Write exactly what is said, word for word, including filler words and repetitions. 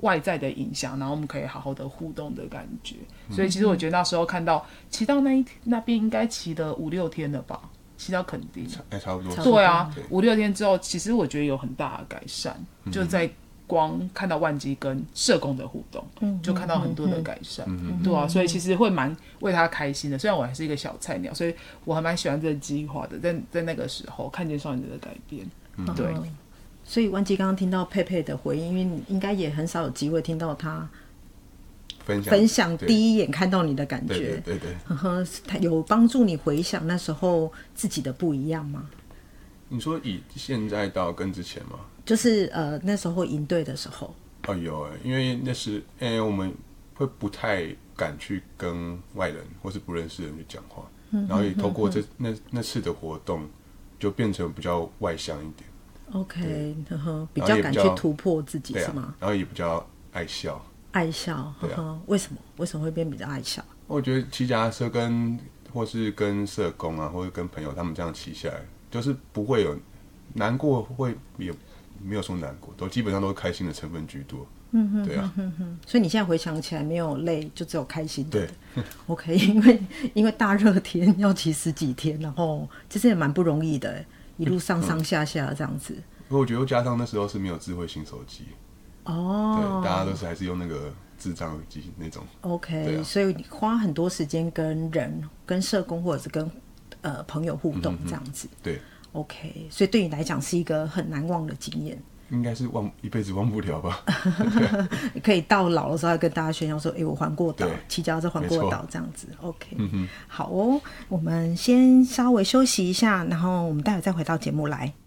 外在的影响，然后我们可以好好的互动的感觉。所以其实我觉得那时候看到骑到那一那边应该骑了五六天了吧，骑到垦丁， 哎、欸，差不多。 对啊，五六天之后，其实我觉得有很大的改善，嗯、就在光看到万基跟社工的互动，嗯、就看到很多的改善，嗯、对啊，所以其实会蛮为他开心的。虽然我还是一个小菜鸟，所以我还蛮喜欢这个计划的。在在那个时候看见少年的改变，嗯、对。 所以万基刚刚听到佩佩的回应，因为你应该也很少有机会听到他分享分享第一眼看到你的感觉， 对对对对， 呵呵，他有帮助你回想那时候自己的不一样吗？ 你说以现在到跟之前吗？ 就是呃那时候营队的时候。 哦有哎，因为那时哎、欸、我们会不太敢去跟外人或是不认识的人去讲话，嗯、然后也透过这、嗯、那那次的活动，就变成比较外向一点。 OK， 呵呵，比较敢去突破自己是吗？ 然后也比较爱笑。 爱笑，呵呵，啊、为什么？为什么会变比较爱笑？ 我觉得骑脚踏车跟或是跟社工啊，或者跟朋友他们这样骑下来，就是不会有难过，会也没有说难过，都基本上都是开心的成分居多。嗯哼，对啊。 哼哼，所以你现在回想起来没有累，就只有开心的。 对。 OK， 因为因为大热天要骑十几天，然后其实也蛮不容易的，一路上上下下这样子。 嗯、我觉得加上那时候是没有智慧型手机。哦，对，大家都是还是用那个智障耳机那种。 OK，、啊、所以你花很多时间跟人、跟社工或者是跟呃朋友互动这样子。嗯、 对 ，OK， 所以对你来讲是一个很难忘的经验。 应该是忘一辈子忘不了吧？ 可以到老的时候还跟大家炫耀说：“哎、欸，我环过岛，骑脚踏车环过岛这样子。” OK，、嗯、好哦，我们先稍微休息一下，然后我们待会再回到节目来。